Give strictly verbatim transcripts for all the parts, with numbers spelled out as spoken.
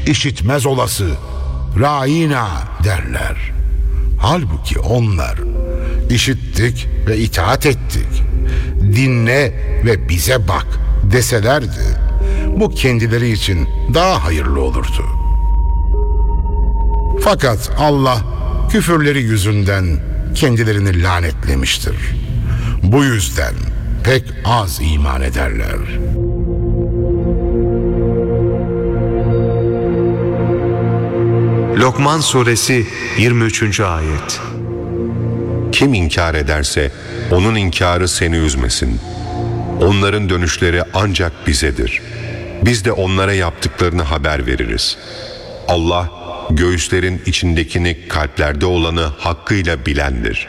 işitmez olası, râina derler. Halbuki onlar işittik ve itaat ettik, dinle ve bize bak deselerdi, bu kendileri için daha hayırlı olurdu. Fakat Allah küfürleri yüzünden kendilerini lanetlemiştir. Bu yüzden pek az iman ederler. Lokman Suresi yirmi üçüncü ayet. Kim inkar ederse onun inkarı seni üzmesin. Onların dönüşleri ancak bizedir. Biz de onlara yaptıklarını haber veririz. Allah göğüslerin içindekini, kalplerde olanı hakkıyla bilendir.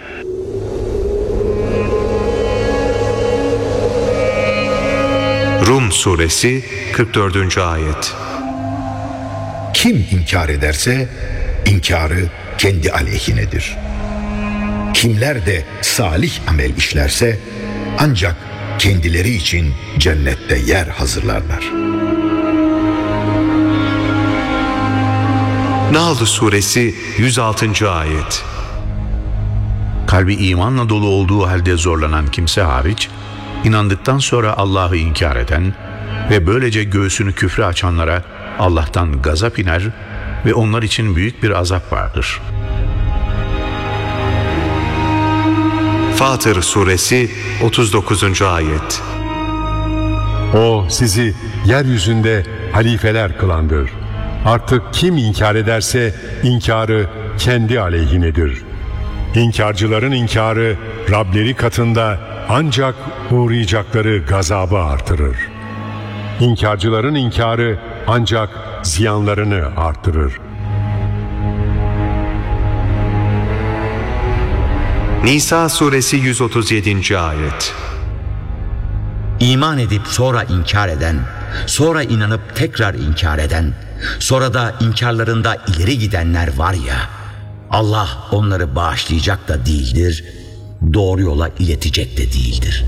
Rum Suresi kırk dördüncü ayet. Kim inkar ederse inkarı kendi aleyhinedir. Kimler de salih amel işlerse ancak kendileri için cennette yer hazırlarlar. Nahl Suresi yüz altıncı ayet. Kalbi imanla dolu olduğu halde zorlanan kimse hariç, inandıktan sonra Allah'ı inkar eden ve böylece göğsünü küfre açanlara Allah'tan gazap iner ve onlar için büyük bir azap vardır. Fatır Suresi otuz dokuzuncu ayet. O sizi yeryüzünde halifeler kılandır. Artık kim inkar ederse inkarı kendi aleyhinedir. İnkarcıların inkarı Rableri katında ancak uğrayacakları gazabı artırır. İnkarcıların inkarı ancak ziyanlarını artırır. Nisa Suresi yüz otuz yedinci ayet. İman edip sonra inkar eden, sonra inanıp tekrar inkar eden, sonra da inkarlarında ileri gidenler var ya, Allah onları bağışlayacak da değildir, doğru yola iletecek de değildir.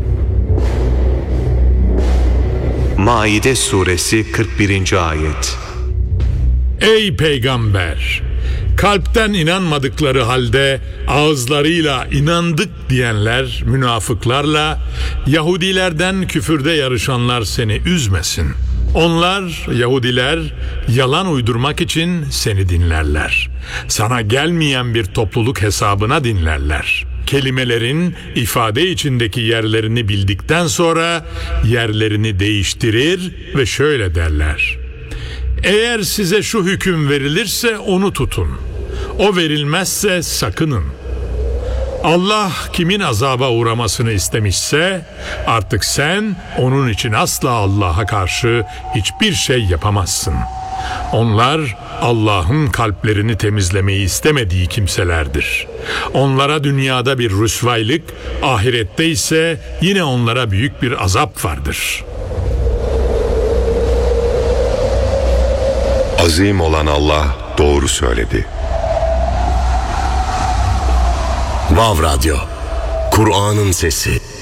Maide Suresi kırk birinci ayet. Ey peygamber! Kalpten inanmadıkları halde ağızlarıyla inandık diyenler, münafıklarla Yahudilerden küfürde yarışanlar seni üzmesin. Onlar, Yahudiler, yalan uydurmak için seni dinlerler. Sana gelmeyen bir topluluk hesabına dinlerler. Kelimelerin ifade içindeki yerlerini bildikten sonra yerlerini değiştirir ve şöyle derler: eğer size şu hüküm verilirse onu tutun. O verilmezse sakının. Allah kimin azaba uğramasını istemişse artık sen onun için asla Allah'a karşı hiçbir şey yapamazsın. Onlar Allah'ın kalplerini temizlemeyi istemediği kimselerdir. Onlara dünyada bir rüsvaylık, ahirette ise yine onlara büyük bir azap vardır. Azim olan Allah doğru söyledi. Vav Radyo, Kur'an'ın sesi.